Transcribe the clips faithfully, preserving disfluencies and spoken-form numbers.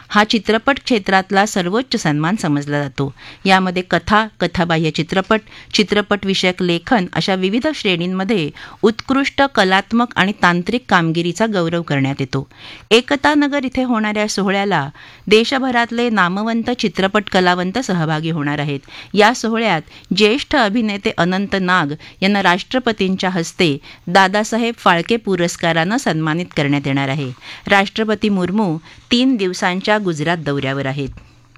हा चित्रपट क्षेत्रातला सर्वोच्च सन्मान समजला जातो. यामध्ये कथा, कथाबाह्य चित्रपट, चित्रपट विषयक लेखन अशा विविध श्रेणींमध्ये उत्कृष्ट कलात्मक आणि तांत्रिक कामगिरीचा गौरव करण्यात येतो. एकता नगर इथे होणाऱ्या सोहळ्याला देशभरातले नामवंत चित्रपट कलावंत सहभागी होणार आहेत. या सोहळ्यात ज्येष्ठ अभिनेते अनंत नाग यांना राष्ट्रपतींच्या हस्ते दादासाहेब फाळके पुरस्कारानं सन्मानित करण्यात येणार आहे. राष्ट्रपती मुर्मू तीन दिवसांच्या गुजरात दौऱ्यावर आहेत.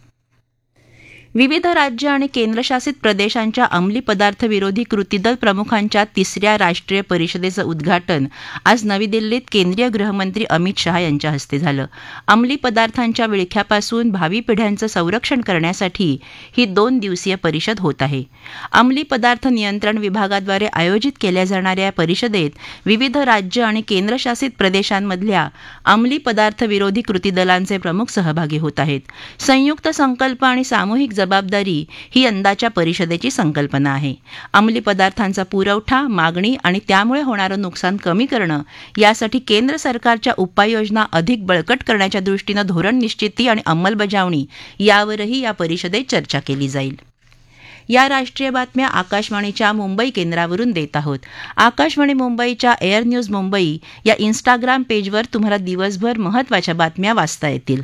विविध राज्य आणि केंद्रशासित प्रदेशांच्या अंमली पदार्थ विरोधी कृती दल प्रमुखांच्या तिसऱ्या राष्ट्रीय परिषदेचं उद्घाटन आज नवी दिल्लीत केंद्रीय गृहमंत्री अमित शहा यांच्या हस्ते झालं. अंमली पदार्थांच्या विळख्यापासून भावी पिढ्यांचं संरक्षण करण्यासाठी ही दोन दिवसीय परिषद होत आहे. अंमली पदार्थ नियंत्रण विभागाद्वारे आयोजित केल्या जाणाऱ्या या परिषदेत विविध राज्य आणि केंद्रशासित प्रदेशांमधल्या अंमली पदार्थ विरोधी कृती दलांचे प्रमुख सहभागी होत आहेत. संयुक्त संकल्प आणि सामूहिक जबाबदारी ही यंदाच्या परिषदेची संकल्पना आहे. अंमली पदार्थांचा पुरवठा, मागणी आणि त्यामुळे होणारं नुकसान कमी करणं यासाठी केंद्र सरकारच्या उपाययोजना अधिक बळकट करण्याच्या दृष्टीनं धोरण निश्चिती आणि अंमलबजावणी यावरही या परिषदेत चर्चा केली जाईल. या राष्ट्रीय बातम्या आकाशवाणीच्या मुंबई केंद्रावरून देत आहोत. आकाशवाणी मुंबईच्या एअर न्यूज मुंबई या इन्स्टाग्राम पेजवर तुम्हाला दिवसभर महत्त्वाच्या बातम्या वाचता येतील.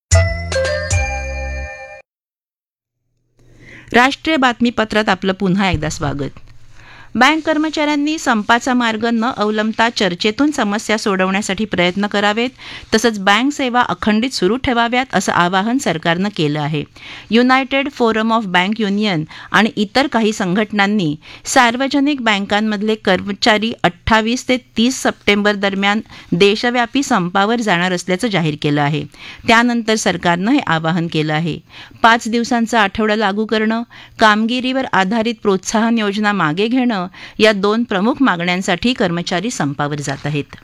राष्ट्रीय बातमीपत्रात आपलं पुन्हा एकदा स्वागत. बँक कर्मचाऱ्यांनी संपाचा मार्ग न अवलंबता चर्चेतून समस्या सोडवण्यासाठी प्रयत्न करावेत, तसंच बँक सेवा अखंडित सुरू ठेवाव्यात असं आवाहन सरकारनं केलं आहे. United forum of bank union आणि इतर काही संघटनांनी सार्वजनिक बँकांमधले कर्मचारी अठ्ठावीस ते तीस सप्टेंबर दरम्यान देशव्यापी संपावर जाणार असल्याचं जाहीर केलं आहे. त्यानंतर सरकारनं हे आवाहन केलं आहे. पाच दिवसांचा आठवडा लागू करणं, कामगिरीवर आधारित प्रोत्साहन योजना मागे घेणं या दोन प्रमुख मागण्यांसाठी कर्मचारी संपावर जात आहेत.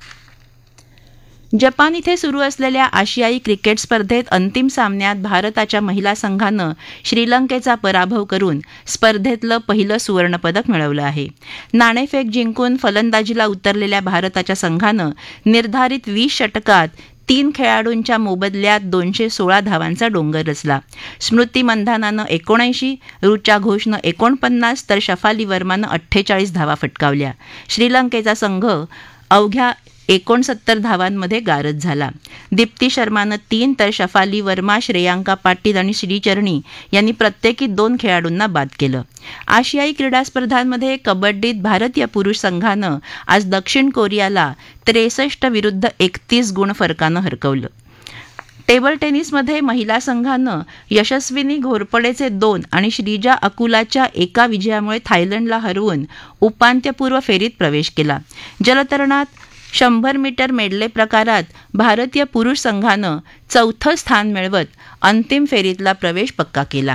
जपान इथे सुरू असलेल्या आशियाई क्रिकेट स्पर्धेत अंतिम सामन्यात भारताच्या महिला संघानं श्रीलंकेचा पराभव करून स्पर्धेतलं पहिलं सुवर्णपदक मिळवलं आहे. नाणेफेक जिंकून फलंदाजीला उतरलेल्या भारताच्या संघानं निर्धारित वीस षटकात तीन खेळाडूंच्या मोबदल्यात दोनशे सोळा धावांचा डोंगर रचला. स्मृती मंधानानं एकोणऐंशी, ऋचा घोषनं एकोणपन्नास तर शफाली वर्मानं अठ्ठेचाळीस धावा फटकावल्या. श्रीलंकेचा संघ अवघ्या एकोणसत्तर धावांमध्ये गारद झाला. दीप्ती शर्मानं तीन तर शफाली वर्मा, श्रेयांका पाटील आणि श्रीचरणी यांनी प्रत्येकी दोन खेळाडूंना बाद केलं. आशियाई क्रीडा स्पर्धांमध्ये कबड्डीत भारतीय पुरुष संघानं आज दक्षिण कोरियाला त्रेसष्ट विरुद्ध एकतीस गुण फरकानं हरकवलं. टेबल टेनिसमध्ये महिला संघानं यशस्विनी घोरपडेचे दोन आणि श्रीजा अकुलाच्या एका विजयामुळे थायलंडला हरवून उपांत्यपूर्व फेरीत प्रवेश केला. जलतरणात शंभर मीटर मेडले प्रकारात भारतीय पुरुष संघानं चौथं स्थान मिळवत अंतिम फेरीतला प्रवेश पक्का केला.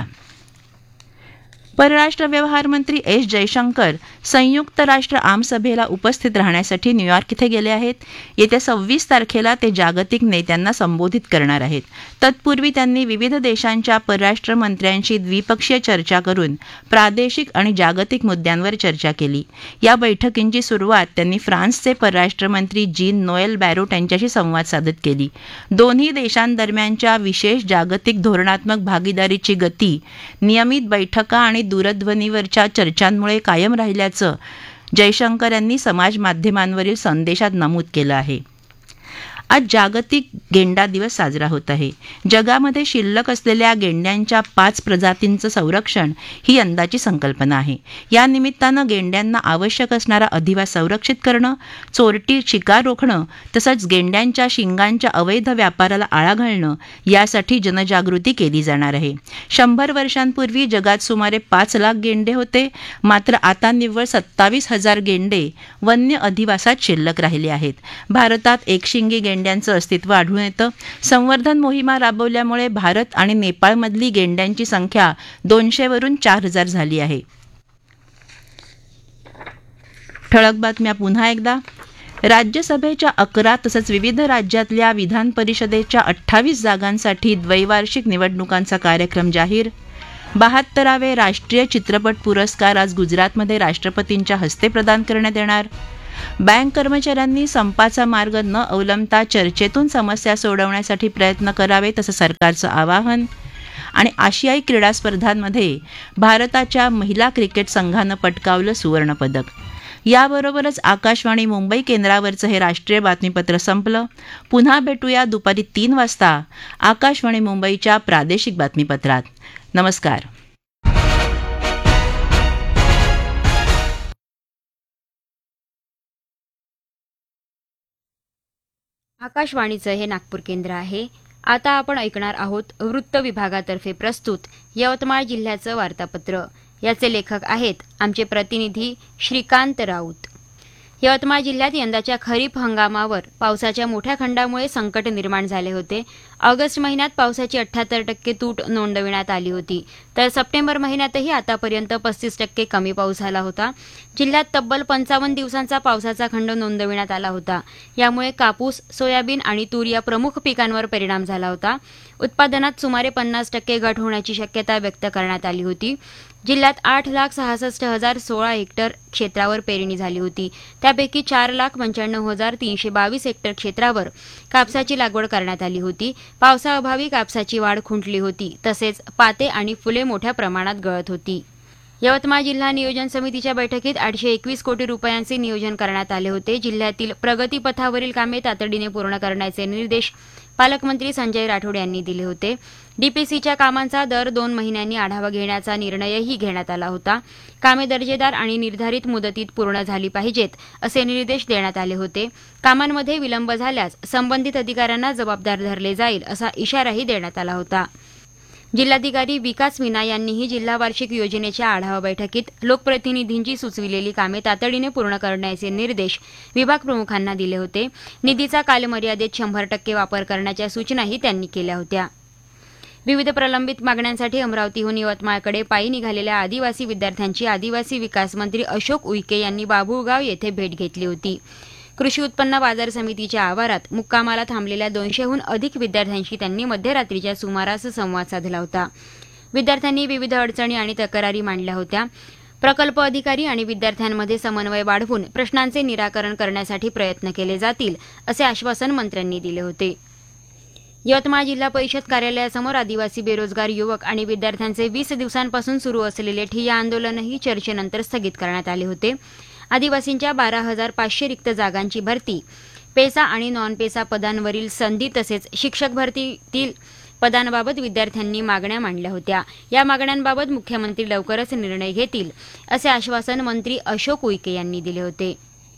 परराष्ट्र व्यवहार मंत्री एस जयशंकर संयुक्त राष्ट्र आमसभेला उपस्थित राहण्यासाठी न्यूयॉर्क इथे गेले आहेत. येत्या सव्वीस तारखेला ते जागतिक नेत्यांना संबोधित करणार आहेत. तत्पूर्वी त्यांनी विविध देशांच्या परराष्ट्र मंत्र्यांशी द्विपक्षीय चर्चा करून प्रादेशिक आणि जागतिक मुद्द्यांवर चर्चा केली. या बैठकींची सुरुवात त्यांनी फ्रान्सचे परराष्ट्र मंत्री जीन नोएल बॅरोट यांच्याशी संवाद साधत केली. दोन्ही देशांदरम्यानच्या विशेष जागतिक धोरणात्मक भागीदारीची गती नियमित बैठका आणि दूरध्वनीवरच्या चर्चांमुळे कायम राहिल्याचं जयशंकर यांनी समाज माध्यमांवरील संदेशात नमूद केलं आहे. आज जागतिक गेंडा दिवस साजरा होत आहे. जगामध्ये शिल्लक असलेल्या गेंड्यांच्या पाच प्रजातींचं संरक्षण ही यंदाची संकल्पना आहे. या निमित्तानं गेंड्यांना आवश्यक असणारा अधिवास संरक्षित करणं, चोरटी शिकार रोखणं तसंच गेंड्यांच्या शिंगांच्या अवैध व्यापाराला आळा घालणं यासाठी जनजागृती केली जाणार आहे. शंभर वर्षांपूर्वी जगात सुमारे पाच लाख गेंडे होते, मात्र आता निव्वळ सत्तावीस हजार गेंडे वन्य अधिवासात शिल्लक राहिले आहेत. भारतात एकशिंगी गेंडे गेंड्यांचं अस्तित्व आढळून येतं. संवर्धन मोहिमा राबवल्यामुळे भारत आणि नेपाळमधली गेंड्यांची संख्या दोनशे वरून चार हजार झाली आहे. ठळक बातम्या पुन्हा एकदा. राज्यसभेच्या अकरा तसंच विविध राज्यातल्या विधान परिषदेच्या अठ्ठावीस जागांसाठी द्वैवार्षिक निवडणुकांचा कार्यक्रम जाहीर. बहात्तरावे राष्ट्रीय चित्रपट पुरस्कार आज गुजरातमध्ये राष्ट्रपतींच्या हस्ते प्रदान करण्यात येणार. बँक कर्मचाऱ्यांनी संपाचा मार्ग न अवलंबता चर्चेतून समस्या सोडवण्यासाठी प्रयत्न करावेत असं सरकारचं आवाहन. आणि आशियाई क्रीडा स्पर्धांमध्ये भारताच्या महिला क्रिकेट संघानं पटकावलं सुवर्णपदक. याबरोबरच आकाशवाणी मुंबई केंद्रावरचं हे राष्ट्रीय बातमीपत्र संपलं. पुन्हा भेटूया दुपारी तीन वाजता आकाशवाणी मुंबईच्या प्रादेशिक बातमीपत्रात. नमस्कार. आकाशवाणीचं हे नागपूर केंद्र आहे. आता आपण ऐकणार आहोत वृत्त विभागातर्फे प्रस्तुत यवतमाळ जिल्ह्याचं वार्तापत्र. याचे लेखक आहेत आमचे प्रतिनिधी श्रीकांत राऊत. यवतमाळ जिल्ह्यात यंदाच्या खरीप हंगामावर पावसाच्या मोठ्या खंडामुळे संकट निर्माण झाले होते. ऑगस्ट महिन्यात पावसाची अठ्ठ्याहत्तर टक्के तूट नोंदविण्यात आली होती, तर सप्टेंबर महिन्यातही आतापर्यंत पस्तीस टक्के कमी पाऊस झाला होता. जिल्ह्यात तब्बल पंचावन्न दिवसांचा पावसाचा खंड नोंदविण्यात आला होता. यामुळे कापूस, सोयाबीन आणि तूर या प्रमुख पिकांवर परिणाम झाला होता. उत्पादनात सुमारे पन्नास टक्के घट होण्याची शक्यता व्यक्त करण्यात आली होती. जिल्ह्यात आठ लाख सहासष्ट हजार सोळा हेक्टर क्षेत्रावर पेरणी झाली होती. त्यापैकी चार लाख पंच्याण्णव हजार तीनशे बावीस हेक्टर क्षेत्रावर कापसाची लागवड करण्यात आली होती. पावसाअभावी कापसाची वाढ खुंटली होती, तसेच पाते आणि फुले मोठ्या प्रमाणात गळत होती. यवतमाळ जिल्हा नियोजन समितीच्या बैठकीत आठशे एकवीस कोटी रुपयांचे नियोजन करण्यात आले होते. जिल्ह्यातील प्रगतीपथावरील कामे तातडीने पूर्ण करण्याचे निर्देश पालकमंत्री संजय राठोड यांनी दिले होते. डीपीसीच्या कामांचा दर दोन महिन्यांनी आढावा घेण्याचा निर्णयही घेण्यात आला होता. कामे दर्जेदार आणि निर्धारित मुदतीत पूर्ण झाली पाहिजेत असे निर्देश देण्यात आले होते. कामांमध्ये विलंब झाल्यास संबंधित अधिकाऱ्यांना जबाबदार धरले जाईल असा इशाराही देण्यात आला होता. जिल्हाधिकारी विकास मीना यांनीही जिल्हा वार्षिक योजनेच्या आढावा बैठकीत लोकप्रतिनिधींची सुचविलेली कामे तातडीने पूर्ण करण्याचे निर्देश विभाग प्रमुखांना दिले होते. निधीचा कालमर्यादेत शंभर टक्के वापर करण्याच्या सूचनाही त्यांनी केल्या होत्या. विविध प्रलंबित मागण्यांसाठी अमरावतीहून यवतमाळकडे पायी निघालेल्या आदिवासी विद्यार्थ्यांची आदिवासी विकास मंत्री अशोक उईके यांनी बाभुळगाव येथे भेट घेतली होती. कृषी उत्पन्न बाजार समितीच्या आवारात मुक्कामाला थांबलेल्या दोनशेहून अधिक विद्यार्थ्यांशी त्यांनी मध्यरात्रीच्या सुमारास संवाद साधला होता. विद्यार्थ्यांनी विविध अडचणी आणि तक्रारी मांडल्या होत्या. प्रकल्प अधिकारी आणि विद्यार्थ्यांमध्ये समन्वय वाढवून प्रश्नांचे निराकरण करण्यासाठी प्रयत्न केले जातील असे आश्वासन मंत्र्यांनी दिले होते. यवतमाळ जिल्हा परिषद कार्यालयासमोर आदिवासी बेरोजगार युवक आणि विद्यार्थ्यांचे वीस दिवसांपासून सुरू असलेले ठिय्या आंदोलनही चर्चेनंतर स्थगित करण्यात आले होते. आदिवासींच्या बारा हजार पाचशे रिक्त जागांची भरती, पेसा आणि नॉन पेसा पदांवरील संधी तसेच शिक्षक भरतीतील पदांबाबत विद्यार्थ्यांनी मागण्या मांडल्या होत्या. या मागण्यांबाबत मुख्यमंत्री लवकरच निर्णय घेतील असे आश्वासन मंत्री अशोक उईके यांनी दिले होते.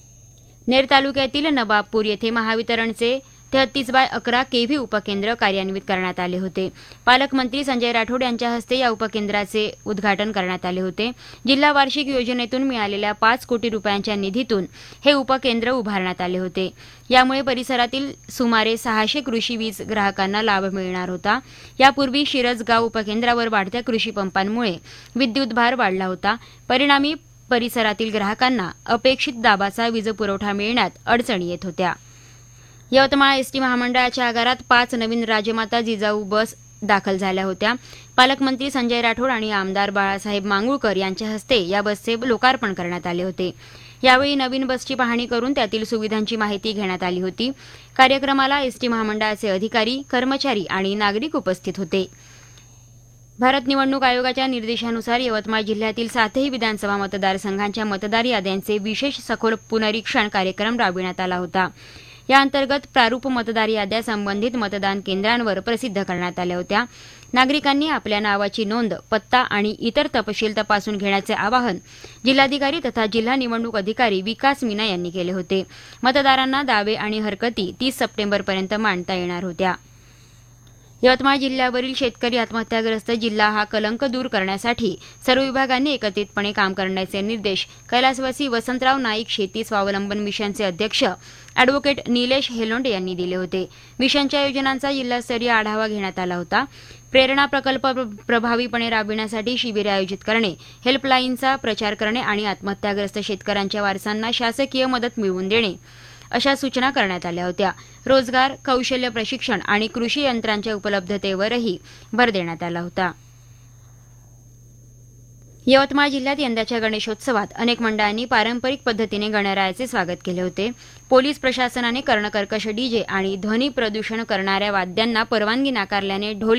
नेर तालुक्यातील नवाबपूर येथे महावितरणचे तेहतीस बाय अकरा केव्ही उपकेंद्र कार्यान्वित करण्यात आले होते. पालकमंत्री संजय राठोड यांच्या हस्ते या उपकेंद्राचे उद्घाटन करण्यात आले होते. जिल्हा वार्षिक योजनेतून मिळालेल्या पाच कोटी रुपयांच्या निधीतून हे उपकेंद्र उभारण्यात आले होते. यामुळे परिसरातील सुमारे सहाशे कृषी वीज ग्राहकांना लाभ मिळणार होता. यापूर्वी शिरसगाव उपकेंद्रावर वाढत्या कृषी पंपांमुळे विद्युत भार वाढला होता. परिणामी परिसरातील ग्राहकांना अपेक्षित दाबाचा वीजपुरवठा मिळण्यात अडचणी येत होत्या. यवतमाळ एसटी महामंडळाच्या आगारात पाच नवीन राजमाता जिजाऊ बस दाखल झाल्या होत्या. पालकमंत्री संजय राठोड आणि आमदार बाळासाहेब मांगुळकर यांच्या हस्ते या बसचे लोकार्पण करण्यात आले होते. यावेळी नवीन बसची पाहणी करून त्यातील सुविधांची माहिती घेण्यात आली होती. कार्यक्रमाला एसटी महामंडळाचे अधिकारी, कर्मचारी आणि नागरिक उपस्थित होते. भारत निवडणूक आयोगाच्या निर्देशानुसार यवतमाळ जिल्ह्यातील सातही विधानसभा मतदारसंघांच्या मतदार याद्यांचे विशेष सखोल पुनरीक्षण कार्यक्रम राबविण्यात आला होता. या अंतर्गत प्रारूप मतदार याद्या संबंधित मतदान केंद्रांवर प्रसिद्ध करण्यात आल्या होत्या. नागरिकांनी आपल्या नावाची नोंद, पत्ता आणि इतर तपशील तपासून घेण्याचे आवाहन जिल्हाधिकारी तथा जिल्हा निवडणूक अधिकारी विकास मीना यांनी केले होते. मतदारांना दावे आणि हरकती तीस सप्टेंबरपर्यंत मांडता येणार होत्या. यवतमाळ जिल्ह्यावरील शेतकरी आत्महत्याग्रस्त जिल्हा हा कलंक दूर करण्यासाठी सर्व विभागांनी एकत्रितपणे काम करण्याचे निर्देश कैलासवासी वसंतराव नाईक शेती स्वावलंबन मिशनचे अध्यक्ष अॅडव्होकेट निलेश हेलोंडे यांनी दिले होते. मिशनच्या योजनांचा जिल्हास्तरीय आढावा घेण्यात आला होता. प्रेरणा प्रकल्प प्रभावीपणे राबविण्यासाठी शिबिरे आयोजित करणे, हेल्पलाईनचा प्रचार करणे आणि आत्महत्याग्रस्त शेतकऱ्यांच्या वारसांना शासकीय मदत मिळवून देणे अशा सूचना करण्यात आल्या होत्या. रोजगार, कौशल्य प्रशिक्षण आणि कृषी यंत्रांच्या उपलब्धतेवरही भर देण्यात आला होता. यवतमाळ जिल्ह्यात यंदाच्या गणेशोत्सवात अनेक मंडळांनी पारंपरिक पद्धतीने गणरायाचे स्वागत केले होते. पोलीस प्रशासनाने कर्णकर्कश डीजे आणि ध्वनी प्रदूषण करणाऱ्या वाद्यांना परवानगी नाकारल्याने ढोल